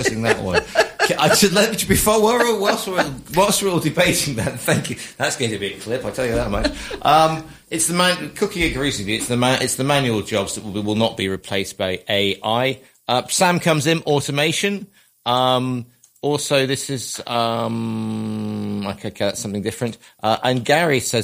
that one. I should let you before whilst we're all debating that. Thank you. That's going to be a clip. I'll tell you that much. It's the Cookie agrees with you. It's the manual jobs that will not be replaced by AI. Sam comes in automation. Also, this is okay, that's something different. And Gary says,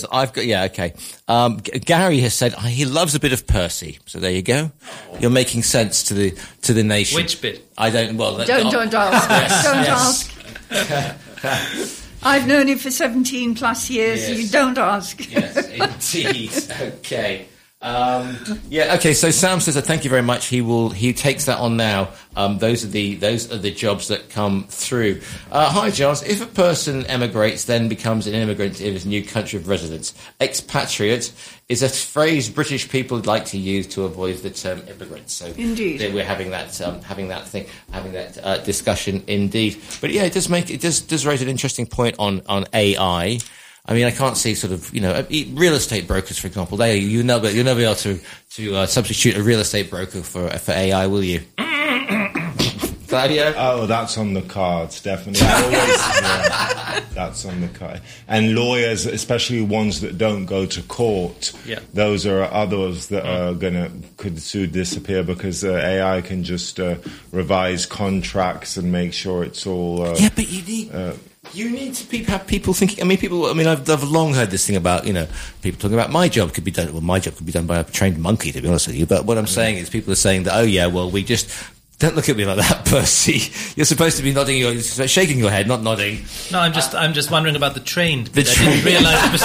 Gary has said he loves a bit of Percy. So there you go. You're making sense to the nation. Which bit? I don't. Well, don't ask. Yes, don't ask. I've known him for 17 plus years. Yes. You don't ask. Yes, indeed. Okay. Okay. So Sam says, "Thank you very much." He takes that on now. Those are the jobs that come through. Hi, Giles. If a person emigrates, then becomes an immigrant in his new country of residence, expatriate is a phrase British people like to use to avoid the term immigrant. So indeed, we're having that discussion. Indeed, but yeah, it does raise an interesting point on AI. I mean, I can't see sort of, real estate brokers, for example. You'll never be able to substitute a real estate broker for AI, will you? Claudio? Oh, that's on the cards, definitely. That's on the card. And lawyers, especially ones that don't go to court, those are others that are could soon disappear because AI can just revise contracts and make sure it's all. But you need to have people thinking. I've long heard this thing about, people talking about my job could be done. Well, my job could be done by a trained monkey, to be honest with you. But what I'm saying is people are saying that, we just... Don't look at me like that, Percy. You're supposed to be shaking your head, not nodding. No, I'm just wondering about the trained. I didn't realise it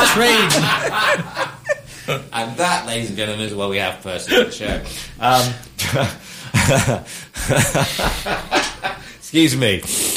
was trained. And that, ladies and gentlemen, is why we have Percy on the show. Excuse me.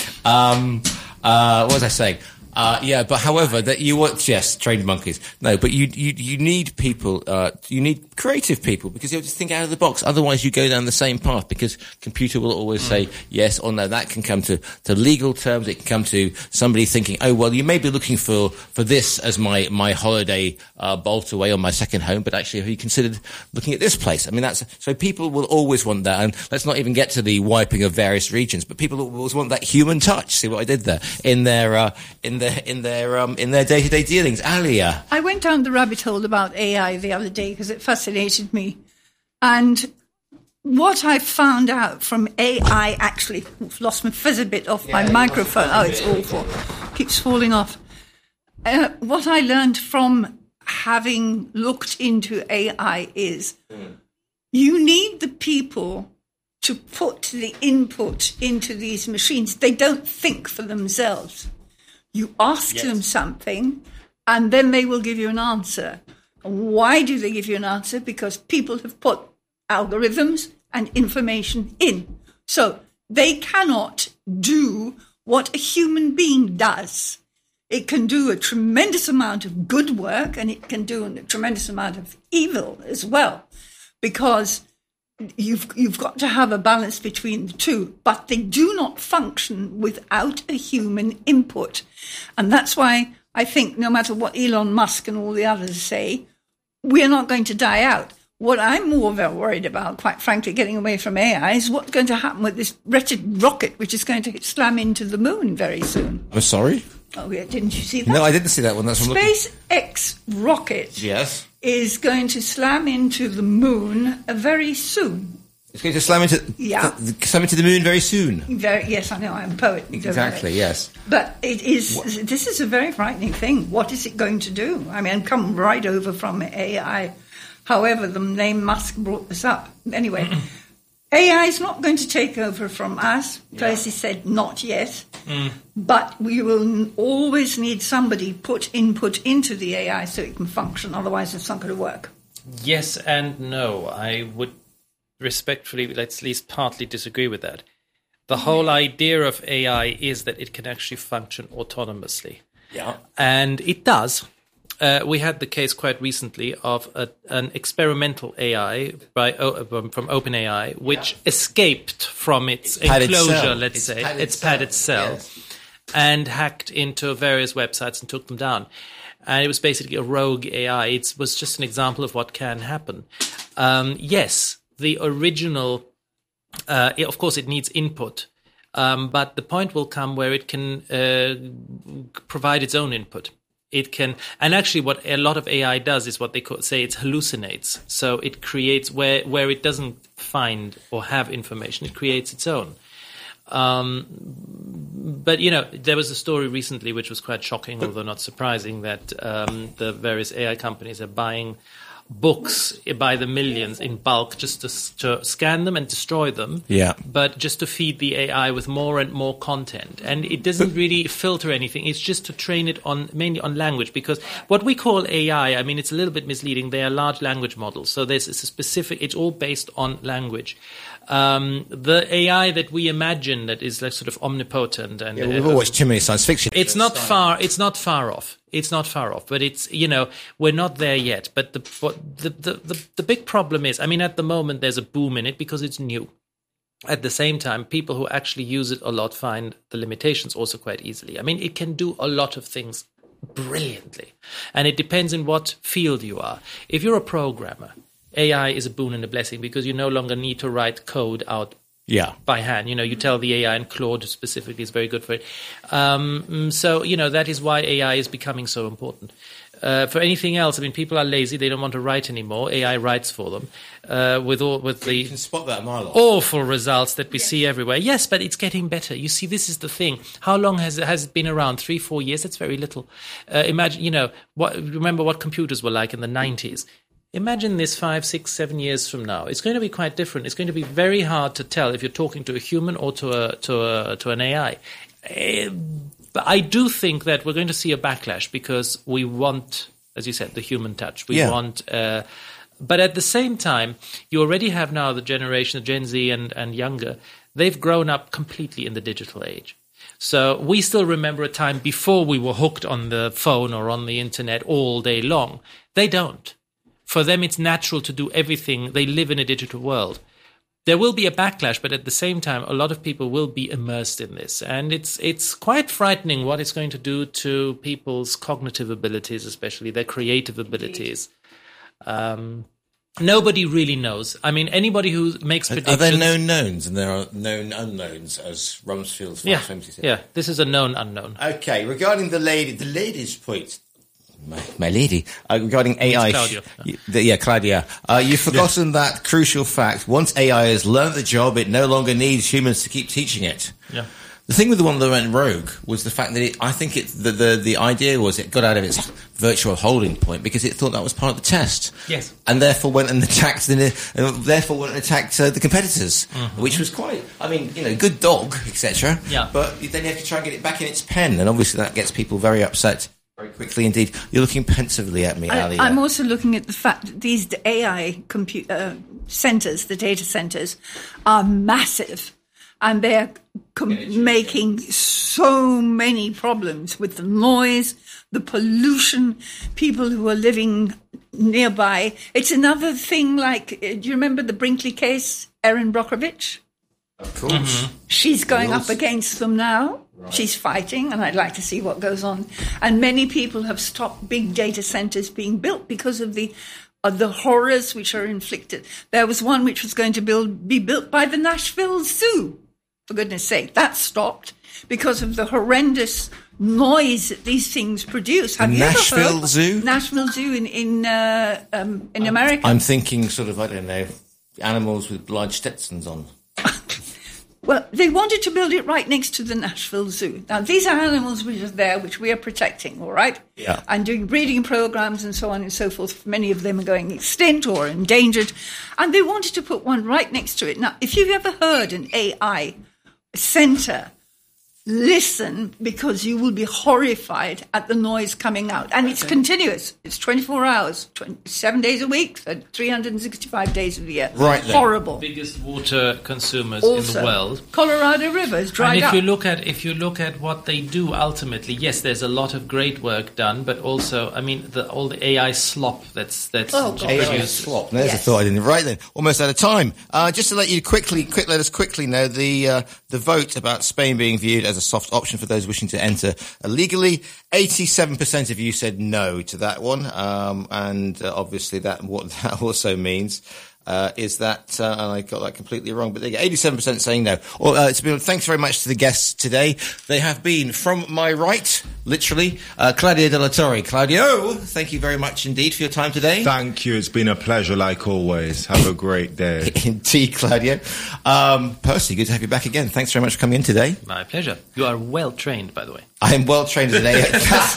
What was I saying? But however, trained monkeys. No, but you need people, you need creative people because you have to think out of the box. Otherwise you go down the same path because computer will always say yes or no. That can come to legal terms. It can come to somebody thinking, oh, well, you may be looking for this as my holiday, bolt away on my second home, but actually have you considered looking at this place? I mean, so people will always want that. And let's not even get to the wiping of various regions, but people always want that human touch. See what I did there? In their day-to-day dealings. Alia. I went down the rabbit hole about AI the other day because it fascinated me. And what I found out from AI, actually, I've lost my fizz a bit off my microphone. Oh, it's awful. Keeps falling off. What I learned from having looked into AI is you need the people to put the input into these machines. They don't think for themselves. You ask them something, and then they will give you an answer. Why do they give you an answer? Because people have put algorithms and information in. So they cannot do what a human being does. It can do a tremendous amount of good work, and it can do a tremendous amount of evil as well, because you've got to have a balance between the two, but they do not function without a human input. And that's why I think no matter what Elon Musk and all the others say, we're not going to die out. What I'm more worried about, quite frankly, getting away from AI, is what's going to happen with this wretched rocket, which is going to slam into the moon very soon. I'm sorry? Oh, yeah, didn't you see that? No, I didn't see that one. That's SpaceX rocket is going to slam into the moon very soon. It's going to slam into the moon very soon. Yes, I know. I'm a poet. Exactly, yes. But this is a very frightening thing. What is it going to do? I mean, come right over from AI. However, the name Musk brought this up. Anyway, AI is not going to take over from us. Percy said not yet. But we will always need somebody put input into the AI so it can function. Otherwise, it's not going to work. Yes and no. I would respectfully, let's at least partly disagree with that. The whole idea of AI is that it can actually function autonomously. Yeah. And it does. We had the case quite recently of an experimental AI from OpenAI, which escaped from its enclosure, its padded cell, and hacked into various websites and took them down. And it was basically a rogue AI. It was just an example of what can happen. Yes, the original, of course, it needs input. But the point will come where it can provide its own input. It can, and actually what a lot of AI does is what they say it hallucinates. So it creates where it doesn't find or have information, it creates its own. But, there was a story recently which was quite shocking, although not surprising, that the various AI companies are buying books by the millions in bulk just to scan them and destroy them. Yeah. But just to feed the AI with more and more content. And it doesn't really filter anything. It's just to train it mainly on language, because what we call AI, I mean, it's a little bit misleading. They are large language models. So it's all based on language. The AI that we imagine that is like sort of omnipotent and we've all watched too many science fiction. It's not far off. It's not far off, but it's we're not there yet. But the big problem is, I mean, at the moment there's a boom in it because it's new. At the same time, people who actually use it a lot find the limitations also quite easily. I mean, it can do a lot of things brilliantly, and it depends in what field you are. If you're a programmer, AI is a boon and a blessing because you no longer need to write code out by hand. You tell the AI, and Claude specifically is very good for it. So that is why AI is becoming so important. For anything else, I mean, people are lazy; they don't want to write anymore. AI writes for them. With the you can spot that a mile off. Awful results that we see everywhere. Yes, but it's getting better. You see, this is the thing. How long has it been around? 3-4 years? That's very little. Imagine, remember what computers were like in the 90s. Imagine this 5, 6, 7 years from now. It's going to be quite different. It's going to be very hard to tell if you're talking to a human or to an AI. But I do think that we're going to see a backlash because we want, as you said, the human touch. We want, but at the same time, you already have now the generation, Gen Z and younger. They've grown up completely in the digital age. So we still remember a time before we were hooked on the phone or on the internet all day long. They don't. For them, it's natural to do everything. They live in a digital world. There will be a backlash, but at the same time, a lot of people will be immersed in this. And it's quite frightening what it's going to do to people's cognitive abilities, especially their creative abilities. Nobody really knows. I mean, anybody who makes predictions... Are there known knowns and there are known unknowns, as Rumsfeld's famously said? Yeah, this is a known unknown. Okay, regarding the lady's point... My lady, regarding AI. Claudia. Claudia. You've forgotten that crucial fact. Once AI has learned the job, it no longer needs humans to keep teaching it. Yeah. The thing with the one that went rogue was the fact that the idea was it got out of its virtual holding point because it thought that was part of the test. Yes. And therefore went and attacked the competitors, which was quite, I mean, good dog, etc. Yeah. But then you have to try and get it back in its pen, and obviously that gets people very upset. Very quickly indeed. You're looking pensively at me, Ali. I'm also looking at the fact that these AI centers, the data centers, are massive. And they're making so many problems with the noise, the pollution, people who are living nearby. It's another thing like, do you remember the Brinkley case, Erin Brockovich? Of course. Mm-hmm. She's going up against them now. Right. She's fighting, and I'd like to see what goes on. And many people have stopped big data centers being built because of the horrors which are inflicted. There was one which was going to be built by the Nashville Zoo, for goodness sake. That stopped because of the horrendous noise that these things produce. Have you Nashville ever heard? Zoo? Nashville Zoo in America. I'm thinking sort of, I don't know, animals with large Stetsons on. Well, they wanted to build it right next to the Nashville Zoo. Now, these are animals which are there, which we are protecting, all right? Yeah. And doing breeding programs and so on and so forth. Many of them are going extinct or endangered. And they wanted to put one right next to it. Now, if you've ever heard an AI center, listen, because you will be horrified at the noise coming out. And it's continuous. It's 24 hours, 7 days a week, 365 days of the year. Right then. Horrible. Biggest water consumers also, in the world. Colorado River is dried up. And if you look at what they do ultimately, yes, there's a lot of great work done, but also, I mean, all the AI slop that's AI slop. There's a thought I didn't. Right then, almost out of time. Just to let you let us quickly know the vote about Spain being viewed as a soft option for those wishing to enter illegally. 87% of you said no to that one, and obviously what that also means. is that, and I got that completely wrong, but they get 87% saying no. Thanks very much to the guests today. They have been from my right, literally, Claudio Della Torre. Claudio, thank you very much indeed for your time today. Thank you. It's been a pleasure, like always. Have a great day. Indeed, Claudio. Percy, good to have you back again. Thanks very much for coming in today. My pleasure. You are well trained, by the way. I am well trained as an AI.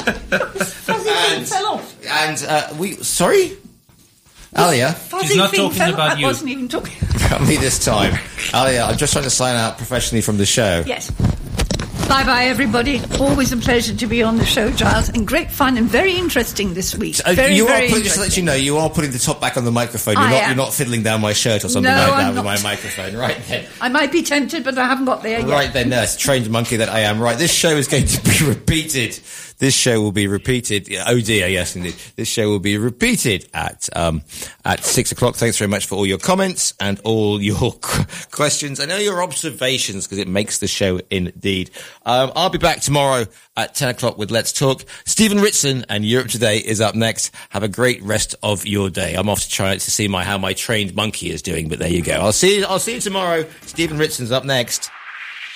fell off. And sorry? Alia? She's not talking about you. I wasn't even talking about me this time. Alia, I'm just trying to sign out professionally from the show. Yes. Bye-bye, everybody. Always a pleasure to be on the show, Giles, and great fun and very interesting this week. Just to let you know, you are putting the top back on the microphone. You're not fiddling down my shirt or something with my microphone. Right then. I might be tempted, but I haven't got there yet. Right then, it's trained monkey that I am. Right, this show is going to be repeated. This show will be repeated. Oh dear, yes indeed. This show will be repeated at 6 o'clock. Thanks very much for all your comments and all your questions and all your observations, because it makes the show indeed. I'll be back tomorrow at 10 o'clock with Let's Talk. Stephen Ritson and Europe Today is up next. Have a great rest of your day. I'm off to try to see how my trained monkey is doing, but there you go. I'll see you tomorrow. Stephen Ritson's up next.